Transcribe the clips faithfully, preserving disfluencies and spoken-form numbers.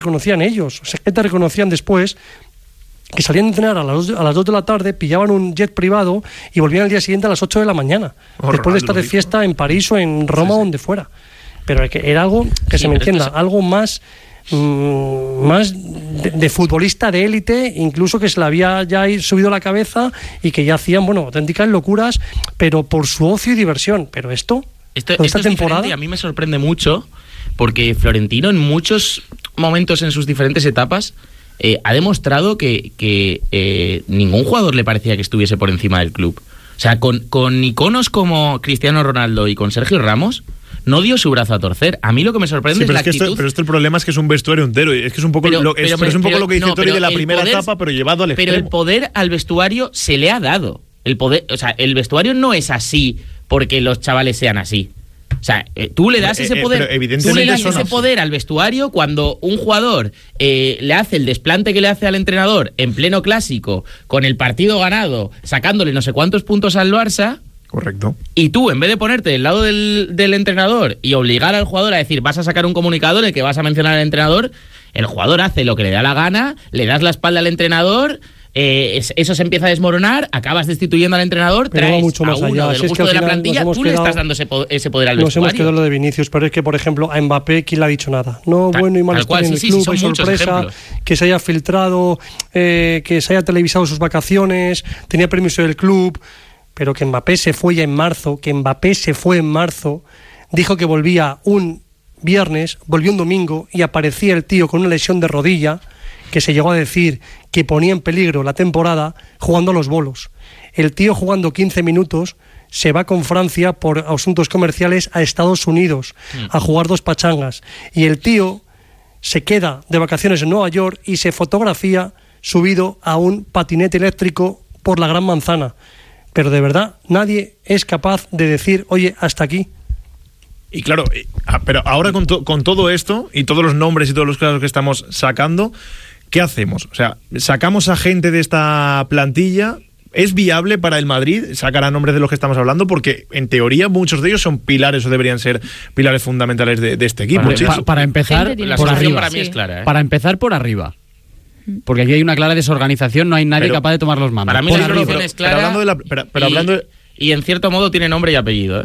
reconocían ellos, o sea, que te reconocían después, que salían a entrenar a las, dos, a las dos de la tarde, pillaban un jet privado y volvían al día siguiente a las ocho de la mañana, oh, después de estar de fiesta en París o en Roma, sí, sí. donde fuera. Pero que era algo, que sí, se me entienda, es... algo más, mmm, más de, de futbolista de élite, incluso que se le había ya subido la cabeza y que ya hacían, bueno, auténticas locuras, pero por su ocio y diversión. Pero esto, esto, esta esto es temporada... diferente, a mí me sorprende mucho, porque Florentino en muchos momentos en sus diferentes etapas eh, ha demostrado que, que eh, ningún jugador le parecía que estuviese por encima del club. O sea, con, con iconos como Cristiano Ronaldo y con Sergio Ramos, no dio su brazo a torcer. A mí lo que me sorprende sí, es la es que actitud. Esto, pero esto el problema es que es un vestuario entero. Es que es un poco pero, lo, es, pero, es un poco pero, lo que dice no, Tori de la primera poder, etapa, pero llevado al extremo. Pero el poder al vestuario se le ha dado. El poder, o sea, el vestuario no es así porque los chavales sean así. O sea, eh, tú le das eh, ese poder, eh, tú le das ese poder al vestuario cuando un jugador eh, le hace el desplante que le hace al entrenador en pleno clásico, con el partido ganado, sacándole no sé cuántos puntos al Barça. Correcto. Y tú, en vez de ponerte del lado del, del entrenador y obligar al jugador a decir, vas a sacar un comunicado en el que vas a mencionar al entrenador, el jugador hace lo que le da la gana, le das la espalda al entrenador, eh, eso se empieza a desmoronar, acabas destituyendo al entrenador, pero traes mucho más a uno allá. del si gusto es que de la plantilla, tú quedado, le estás dando ese, po- ese poder al nos vestuario. Nos hemos quedado lo de Vinicius, pero es que, por ejemplo, a Mbappé, ¿quién le ha dicho nada? No, tal, bueno y malo estar en el sí, club, sí, hay sorpresa, que se haya filtrado, eh, que se haya televisado sus vacaciones, tenía permiso del club... Pero que Mbappé se fue ya en marzo, que Mbappé se fue en marzo, dijo que volvía un viernes, volvió un domingo y aparecía el tío con una lesión de rodilla que se llegó a decir que ponía en peligro la temporada jugando a los bolos. El tío jugando quince minutos se va con Francia por asuntos comerciales a Estados Unidos a jugar dos pachangas y el tío se queda de vacaciones en Nueva York y se fotografía subido a un patinete eléctrico por la Gran Manzana. Pero de verdad, nadie es capaz de decir, oye, hasta aquí. Y claro, pero ahora con, to- con todo esto y todos los nombres y todos los casos que estamos sacando, ¿qué hacemos? O sea, ¿sacamos a gente de esta plantilla? ¿Es viable para el Madrid sacar a nombres de los que estamos hablando? Porque en teoría muchos de ellos son pilares o deberían ser pilares fundamentales de, de este equipo. Para, pa- para empezar, la por arriba. Para mí es clara, ¿eh? Para empezar por arriba. Porque aquí hay una clara desorganización, no hay nadie pero, capaz de tomar los mandos. Para mí la solución es clara. Pero hablando de la, pero, pero y, hablando de... y en cierto modo tiene nombre y apellido. ¿eh?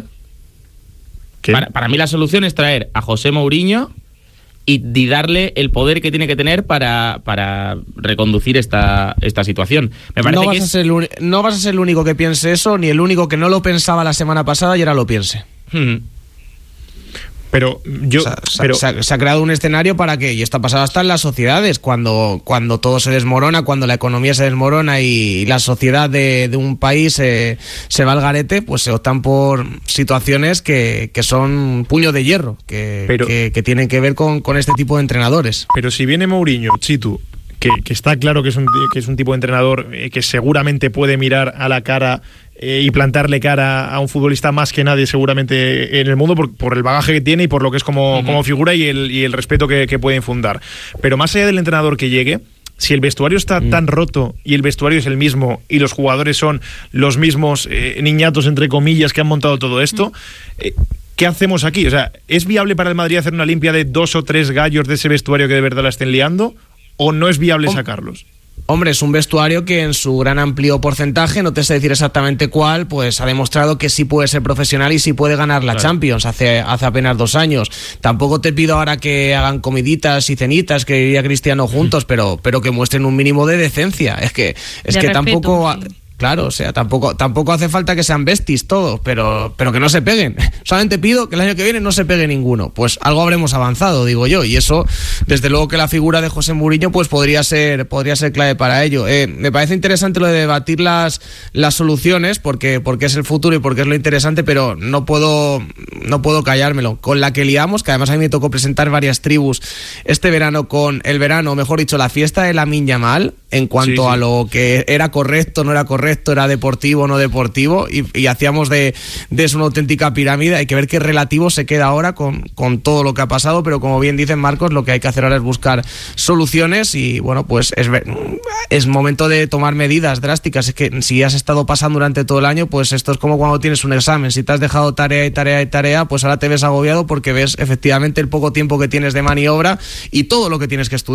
¿Qué? Para, para mí la solución es traer a José Mourinho y, y darle el poder que tiene que tener para, para reconducir esta, esta situación. Me parece no, vas que a es... ser el, no vas a ser el único que piense eso, ni el único que no lo pensaba la semana pasada y ahora lo piense. Hmm. Pero yo, o sea, pero... Se, ha, se ha creado un escenario para que, y esto ha pasado hasta en las sociedades, cuando, cuando todo se desmorona, cuando la economía se desmorona y la sociedad de, de un país se, se va al garete, pues se optan por situaciones que, que son puño de hierro, que, pero, que, que tienen que ver con, con este tipo de entrenadores. Pero si viene Mourinho, Chitu, que, que está claro que es, un, que es un tipo de entrenador eh, que seguramente puede mirar a la cara eh, y plantarle cara a un futbolista más que nadie seguramente en el mundo por, por el bagaje que tiene y por lo que es como, uh-huh. como figura y el, y el respeto que, que puede infundar. Pero más allá del entrenador que llegue, si el vestuario está uh-huh. tan roto y el vestuario es el mismo y los jugadores son los mismos eh, niñatos entre comillas que han montado todo esto, eh, ¿qué hacemos aquí? O sea, ¿es viable para el Madrid hacer una limpia de dos o tres gallos de ese vestuario que de verdad la estén liando? ¿O no es viable sacarlos? Hombre, es un vestuario que en su gran amplio porcentaje, no te sé decir exactamente cuál, pues ha demostrado que sí puede ser profesional y sí puede ganar la claro. Champions hace, hace apenas dos años. Tampoco te pido ahora que hagan comiditas y cenitas, que diría Cristiano juntos, pero, pero que muestren un mínimo de decencia. Es que, es de que respeto, tampoco... sí. Claro, o sea, tampoco tampoco hace falta que sean besties todos, pero, pero que no se peguen. Solamente pido que el año que viene no se pegue ninguno. Pues algo habremos avanzado, digo yo, y eso, desde luego que la figura de José Mourinho pues podría ser podría ser clave para ello. Eh, me parece interesante lo de debatir las, las soluciones, porque, porque es el futuro y porque es lo interesante, pero no puedo, no puedo callármelo. Con la que liamos, que además a mí me tocó presentar varias tribus este verano con el verano, o mejor dicho, la fiesta de Lamine Yamal, en cuanto sí, sí. a lo que era correcto, no era correcto, era deportivo, no deportivo, y, y hacíamos de, de eso una auténtica pirámide. Hay que ver qué relativo se queda ahora con, con todo lo que ha pasado, pero como bien dicen Marcos, lo que hay que hacer ahora es buscar soluciones y bueno, pues es, es momento de tomar medidas drásticas. Es que si has estado pasando durante todo el año, pues esto es como cuando tienes un examen. Si te has dejado tarea y tarea y tarea, pues ahora te ves agobiado porque ves efectivamente el poco tiempo que tienes de maniobra y todo lo que tienes que estudiar.